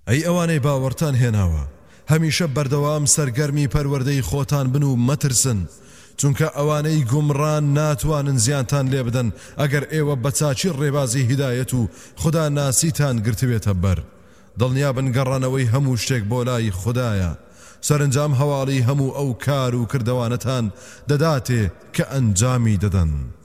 ئەی ئەوانەی باوەڕتان هێناوە هەمیشە بەردەوام سەرگەرمی پەروەردەی خۆتان بن و مەترسن چونکە ئەوانەی گومڕان ناتوانن زیانتان لێ بدەن ئەگەر ئێوە بە چاچی ڕێبازی هیدایەت و خدا ناسیتان گرتوێتە بەر دڵنیابن گەڕانەوەی هەموو شتێک بۆ لای خدایە سەرنجام هەواڵی هەموو ئەو کار و کردەوانەتان دەداتێ کە ئەنجامی دەدەن